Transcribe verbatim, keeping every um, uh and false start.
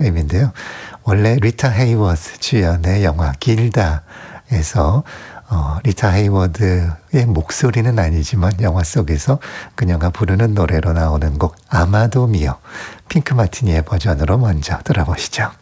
선생님인데요. 원래 리타 헤이워드 주연의 영화 길다에서 어, 리타 헤이워드의 목소리는 아니지만 영화 속에서 그녀가 부르는 노래로 나오는 곡 아마도 미오, 핑크 마티니의 버전으로 먼저 들어보시죠.